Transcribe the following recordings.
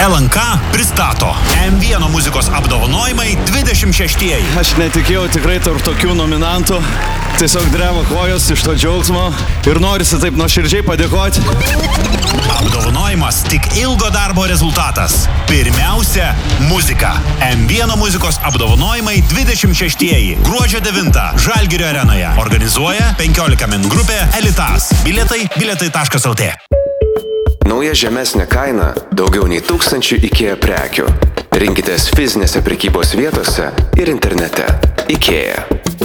LNK pristato M1 muzikos apdovanojimai 26-ieji. Aš netikėjau tikrai tarp tokių nominantų. Tiesiog dreba kojos iš to džiaugsmo ir norisi taip nuoširdžiai padėkoti. Apdovanojimas tik ilgo darbo rezultatas. Pirmiausia, muzika. M1 muzikos apdovanojimai 26-ieji. Gruodžio 9 Žalgirio arenoje. Organizuoja 15 min grupė Elitas. Biletai.lt. Nauja žemesnė kaina, daugiau nei 1000 IKEA prekių. Rinkitės fizinėse prekybos vietose ir internete. IKEA.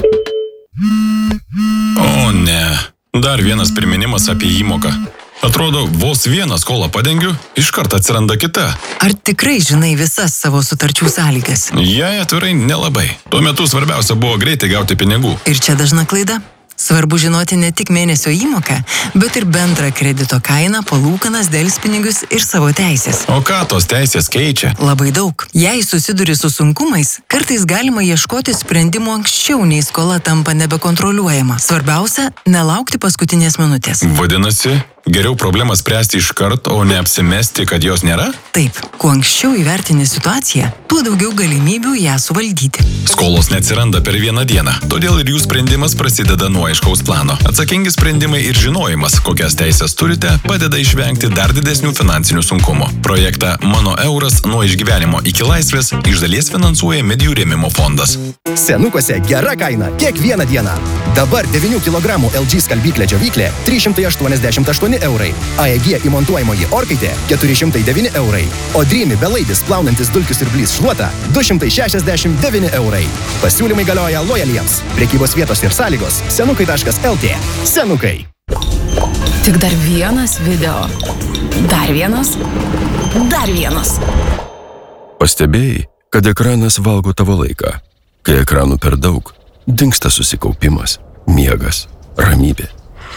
O ne, dar vienas priminimas apie įmoką. Atrodo, vos vieną skolą padengiu, iškart atsiranda kita. Ar tikrai žinai visas savo sutarčių sąlygas? Jei atvirai, nelabai. Tuo metu svarbiausia buvo greitai gauti pinigų. Ir čia dažna klaida. Svarbu žinoti ne tik mėnesio įmoką, bet ir bendrą kredito kainą, palūkanas, delspinigius ir savo teisės. O ką tos teisės keičia? Labai daug. Jei susiduri su sunkumais, kartais galima ieškoti sprendimų anksčiau, nei skola tampa nebekontroliuojama. Svarbiausia, nelaukti paskutinės minutės. Vadinasi, geriau problemą spręsti iš karto, o neapsimesti, kad jos nėra? Taip, kuo anksčiau įvertini situaciją, tuo daugiau galimybių ją suvaldyti. Skolos neatsiranda per vieną dieną, todėl ir jų sprendimas prasideda nuo aiškaus plano. Atsakingi sprendimai ir žinojimas, kokias teisės turite, padeda išvengti dar didesnių finansinių sunkumų. Projektą Mano euras nuo išgyvenimo iki laisvės iš dalies finansuoja Medijų rėmimo fondas. Senukuose gera kaina kiekvieną dieną. Dabar 9 kg LG skalbyklė džiovyklė 388 eurai, AEG įmontuojamoji orkaitė 409 eurai, o Dreamy belaidis plaunantis dulkių siurblys šluota 269 eurai. Pasiūlymai galioja lojaliems. Prekybos vietos ir sąlygos senukai.lt. Senukai. Tik dar vienas video. Dar vienas. Dar vienas. Pastebėjai, kad ekranas valgo tavo laiką. Kai ekranų per daug, dingsta susikaupimas, miegas, ramybė.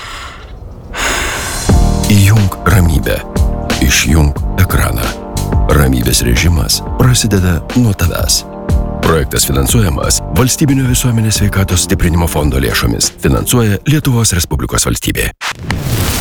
Įjunk ramybę. Išjunk ekraną. Ramybės režimas prasideda nuo tavęs. Projektas finansuojamas Valstybinio visuomenės sveikatos stiprinimo fondo lėšomis. Finansuoja Lietuvos Respublikos valstybė.